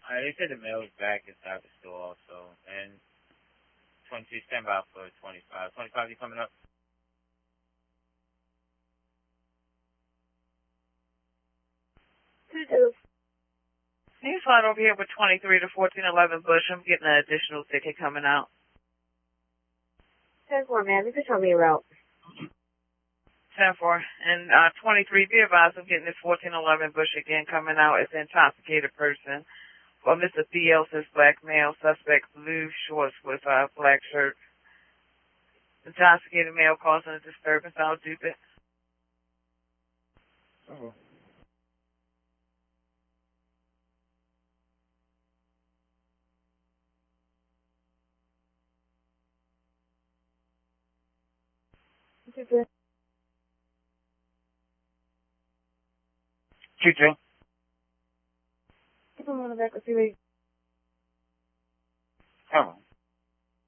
They said the mail is back inside the store also. And 22, stand by for 25. 25, you coming up? Can you slide over here with 23 to 1411 Bush? I'm getting an additional ticket coming out. 10-4, ma'am. You can show me a route. 10-4. And 23, be advised, I'm getting this 1411 Bush again coming out. It's an intoxicated person. Well, Mr. Theosis, black male, suspect, blue shorts with black shirt. Intoxicated male causing a disturbance. I'll dupe it. Oh. Two. 2-2. Keep him on the back. Let's see what he... Come on.